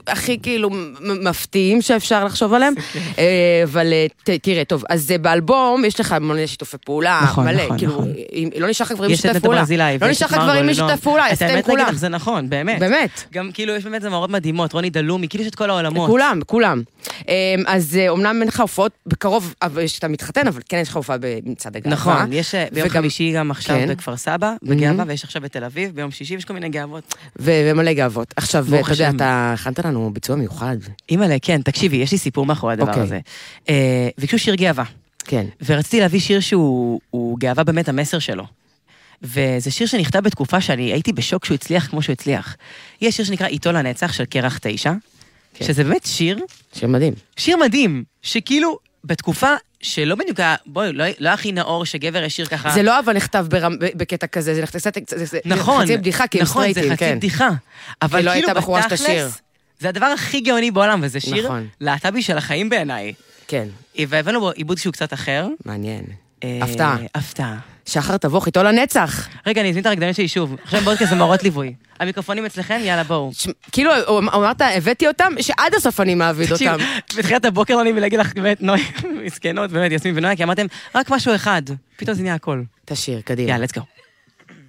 הכי כאילו מפתיעים שאפשר לחשוב עליהם, אבל תראה, טוב, אז באלבום יש לך מלא שיתופי פעולה, מלא, כאילו, לא נשאר לך גברים משתף פעולה, לא נשאר לך גברים משתף פעולה, אסתם כולם. זה נכון, באמת. באמת. גם כאילו יש באמת זמרות מדהימות, רוני דלומי, כאילו יש את כל העולמות. כולם. אז אומנם אין לך הופעות בקרוב, יש אתה מתחתן, אבל כן יש לך הופעה במצעד הגאווה. נכון, יש ביום חמישי גם עכשיו בכפר סבא, בגאווה, ויש עכשיו בתל אביב, ביום שישי יש כל מיני גאוות. ומלא גאוות. עכשיו, אתה יודע, אתה הכנת לנו ביצוע מיוחד. אימא'לה, כן, תקשיבי, יש לי סיפור מאחורי הדבר הזה. ביקשו שיר גאווה. כן. ורציתי להביא שיר שהוא גאווה באמת המסר שלו. וזה שיר שנכתב בתקופה שאני הייתי בשוק שהוא הצליח כמו שהוא הצליח. יש שיר שנקרא איתו לנצח של קרח 9, שזה באמת שיר מדהים. שיר מדהים, שכאילו בתקופה שלא בדיוק, בואי, לא הכי נאור שגבר ישיר ככה. זה לא אבל נכתב בקטע כזה, זה נכתב חצי בדיחה, כי הם סטרייטים, כן. נכון, זה חצי בדיחה. אבל כאילו בתכלס, זה הדבר הכי גאוני בעולם, וזה שיר להט"בי של החיים בעיניי. כן. והבאנו בו עיבוד שהוא קצת אחר. מעניין. הפתעה. הפתעה. שחר תבוך איתו לנצח. רגע, אני אזמין את הרקדניות שלי שוב. עכשיו באות כזה מורות ליווי. המיקרופונים אצלכם, יאללה, בואו. כאילו, אמרת, הבאתי אותם, שעד הסוף אני מעביד אותם. בתחילת הבוקר אני מלהגיד לך, באמת, נוי, מסכנות, באמת, יסמין ונוי, כי אמרתם, רק משהו אחד. פתאום זה נהיה הכל. תשאיר, קדימה. יאללה, let's go.